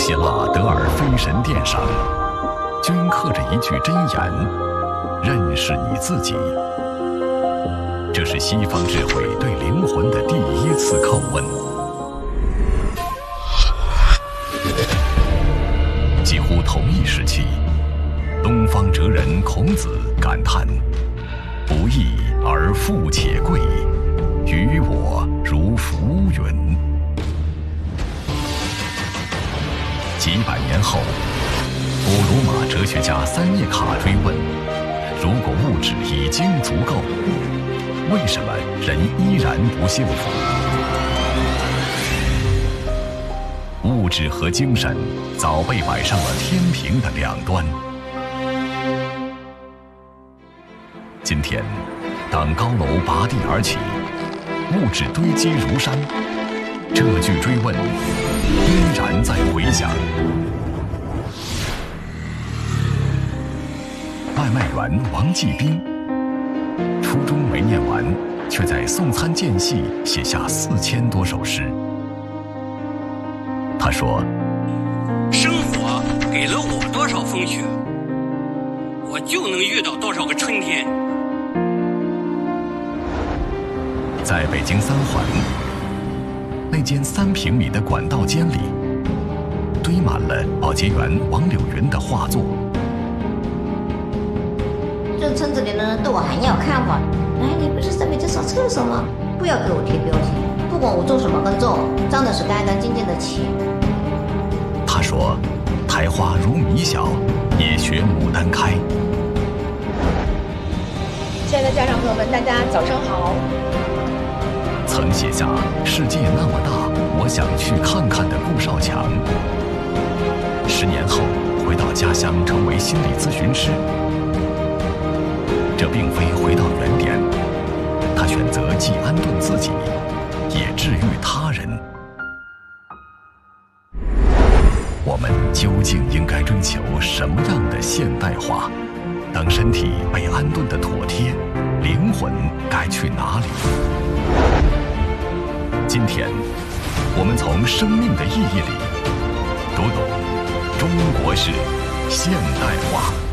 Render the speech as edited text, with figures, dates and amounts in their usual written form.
希腊德尔菲神殿上镌刻着一句箴言：认识你自己。这是西方智慧对灵魂的第一次叩问。几乎同一时期，东方哲人孔子感叹：不义而富且贵，于我如浮云。几百年后，古罗马哲学家塞涅卡追问：如果物质已经足够，为什么人依然不幸福？物质和精神早被摆上了天平的两端。今天，当高楼拔地而起，物质堆积如山，这句追问依然在回响。外卖员王继兵，初中没念完，却在送餐间隙写下4000多首诗。他说： 生活给了我多少风雪，我就能遇到多少个春天。 在北京三环，那间3平米的管道间里，堆满了保洁员王柳云的画作。 这村子里的人对我很有看法。哎，你不是在北京扫厕所吗？不要给我贴标签，不管我做什么工作，脏的是干干净净的起。 他说：苔花如米小，也学牡丹开。 亲爱的家长朋友们，大家早上好。 曾写下世界那么大，我想去看看的顾少强，10年后回到家乡成为心理咨询师。这并非回到原点，他选择既安顿自己，也治愈他人。我们究竟应该追求什么样的现代化？当身体被安顿的妥帖，灵魂该去哪里？今天，我们从生命的意义里读懂中国式现代化。